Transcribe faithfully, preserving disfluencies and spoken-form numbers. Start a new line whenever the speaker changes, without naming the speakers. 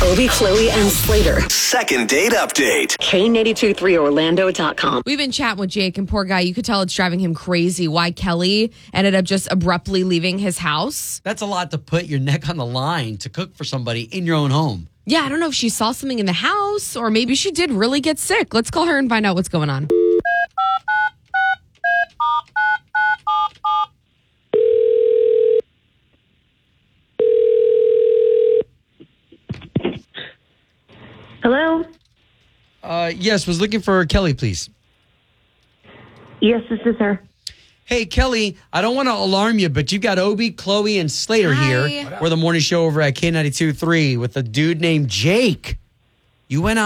Obie, Chloe, and Slater.
Second date update.
K ninety-two point three Orlando dot com.
We've been chatting with Jake, and poor guy, you could tell it's driving him crazy why Kelly ended up just abruptly leaving his house.
That's a lot to put your neck on the line to cook for somebody in your own home.
Yeah, I don't know if she saw something in the house or maybe she did really get sick. Let's call her and find out what's going on.
Hello?
Uh, yes, was looking for Kelly, please.
Yes, this is her.
Hey, Kelly, I don't want to alarm you, but you've got Obie, Chloe, and Slater
Hi.
here. We're the morning show over at K ninety-two point three with a dude named Jake. You went out.